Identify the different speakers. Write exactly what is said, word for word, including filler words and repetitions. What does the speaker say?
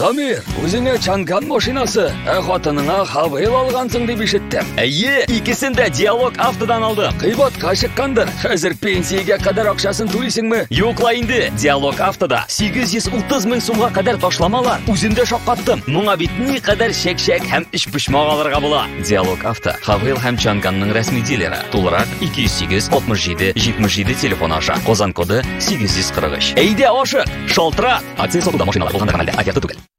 Speaker 1: Дамир, үзеңә чанган машинасы, ә хатыныңа Хавейл алгансың дип ишеттем.
Speaker 2: Әйе, икесен дә Диалог автодан алдым.
Speaker 1: Кыйбатка чыккандыр. Хәзер пенсиягә кадәр акчасын түлисеңме?
Speaker 2: Юкла инде, Диалог автода сигез йөз утыз мең сумга кадәр ташламалар. Үземдә шаккаттым. Моңа бит ни кадәр чәк-чәк һәм эш пошмак алырга була. Диалог авто Хавейл һәм Чанганның рәсми дилеры. Тулырак ике йөз сигез алтмыш җиде җитмеш җиде телефон аша. Казан коды сигез йөз кырык өч. Әйдә ашык, шалтыра. Акция сатуда машиналар булган гамәлдә оферта түгел.